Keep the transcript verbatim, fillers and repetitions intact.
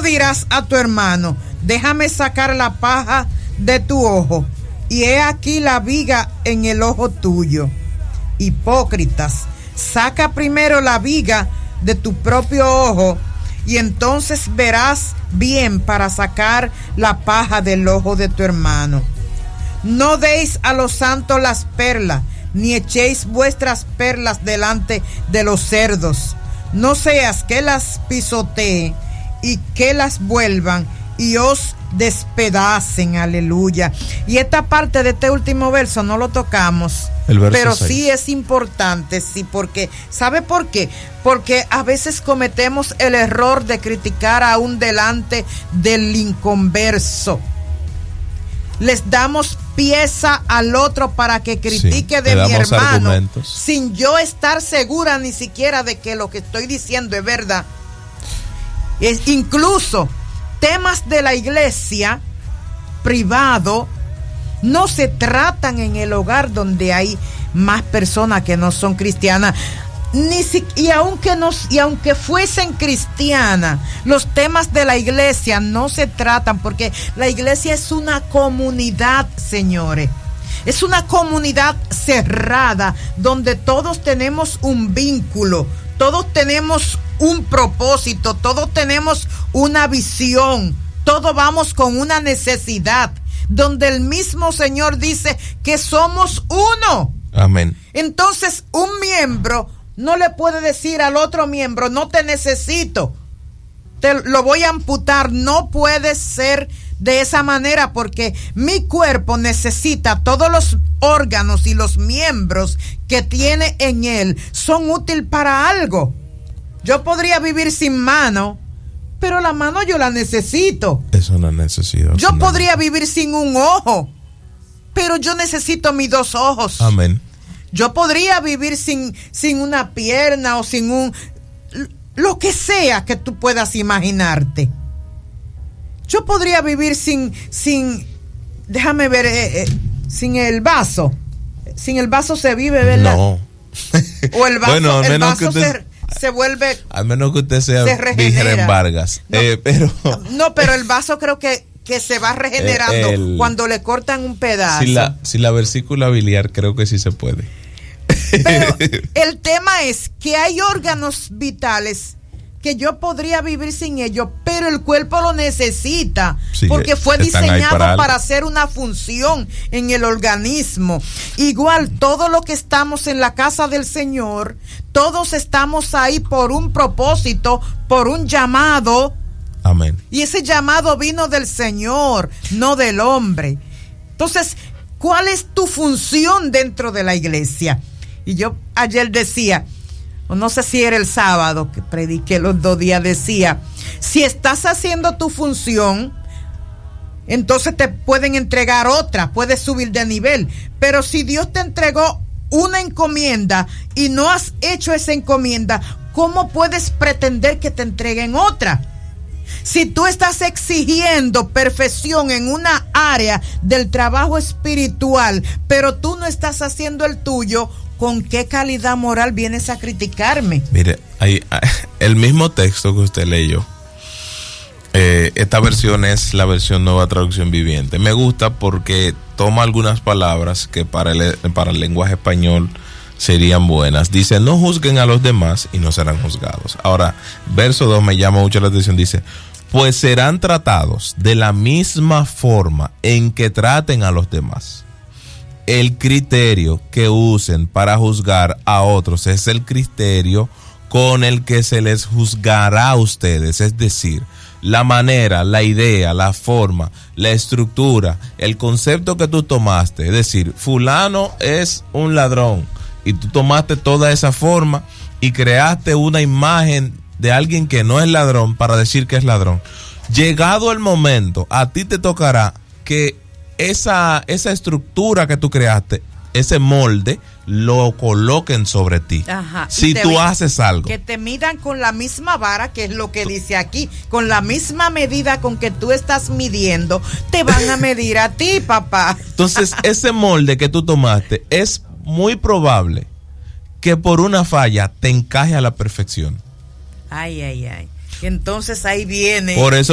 dirás a tu hermano: déjame sacar la paja de tu ojo, y he aquí la viga en el ojo tuyo? Hipócritas, saca primero la viga de tu propio ojo, y entonces verás bien para sacar la paja del ojo de tu hermano. No deis a los santos las perlas, ni echéis vuestras perlas delante de los cerdos, no seas que las pisotee y que las vuelvan y os despedacen. Aleluya. Y esta parte de este último verso no lo tocamos, pero seis. Sí es importante, sí, porque ¿sabe por qué? Porque a veces cometemos el error de criticar aún delante del inconverso. Les damos pieza al otro para que critique sí, de mi hermano, argumentos, sin yo estar segura ni siquiera de que lo que estoy diciendo es verdad. Es incluso temas de la iglesia privado no se tratan en el hogar donde hay más personas que no son cristianas. Ni si, y aunque nos, y aunque fuesen cristianas, los temas de la iglesia no se tratan, porque la iglesia es una comunidad, señores. Es una comunidad cerrada donde todos tenemos un vínculo, todos tenemos un propósito, todos tenemos una visión, todos vamos con una necesidad, donde el mismo Señor dice que somos uno. Amén. Entonces, un miembro no le puede decir al otro miembro: no te necesito, te lo voy a amputar. No puede ser de esa manera, porque mi cuerpo necesita todos los órganos, y los miembros que tiene en él son útiles para algo. Yo podría vivir sin mano, pero la mano yo la necesito. Es una necesidad. Yo podría vivir sin un ojo, pero yo necesito mis dos ojos. Amén. Yo podría vivir sin, sin una pierna o sin un... lo que sea que tú puedas imaginarte. Yo podría vivir sin... sin déjame ver, eh, eh, sin el vaso. Sin el vaso se vive, ¿verdad? No. O el vaso, bueno, al el menos vaso que usted, se, se vuelve... Al menos que usted sea Virgen Vargas. No, eh, pero, no, pero el vaso creo que... que se va regenerando el, cuando le cortan un pedazo. Si la, si la vesícula biliar, creo que sí se puede. Pero el tema es que hay órganos vitales que yo podría vivir sin ellos, pero el cuerpo lo necesita, sí, porque fue diseñado para, para hacer una función en el organismo. Igual, todo lo que estamos en la casa del Señor, todos estamos ahí por un propósito, por un llamado. Amén. Y ese llamado vino del Señor, no del hombre. Entonces, ¿cuál es tu función dentro de la iglesia? Y yo ayer decía, o no sé si era el sábado que prediqué los dos días, decía, si estás haciendo tu función, entonces te pueden entregar otra, puedes subir de nivel. Pero si Dios te entregó una encomienda y no has hecho esa encomienda, ¿cómo puedes pretender que te entreguen otra? Si tú estás exigiendo perfección en una área del trabajo espiritual, pero tú no estás haciendo el tuyo, ¿con qué calidad moral vienes a criticarme? Mire, hay, el mismo texto que usted leyó, eh, esta versión es la versión Nueva Traducción Viviente. Me gusta porque toma algunas palabras que para el, para el lenguaje español serían buenas. Dice: no juzguen a los demás y no serán juzgados. Ahora, verso dos me llama mucho la atención. Dice: pues serán tratados de la misma forma en que traten a los demás. El criterio que usen para juzgar a otros es el criterio con el que se les juzgará a ustedes. Es decir, la manera, la idea, la forma, la estructura, el concepto que tú tomaste. Es decir, fulano es un ladrón, y tú tomaste toda esa forma y creaste una imagen de alguien que no es ladrón para decir que es ladrón. Llegado el momento, a ti te tocará que esa, esa estructura que tú creaste, ese molde, lo coloquen sobre ti. Ajá. Si tú haces algo. Que te midan con la misma vara, que es lo que dice aquí, con la misma medida con que tú estás midiendo, te van a medir a ti, papá. Entonces, ese molde que tú tomaste es muy probable que por una falla te encaje a la perfección. Ay, ay, ay. Entonces ahí viene. Por eso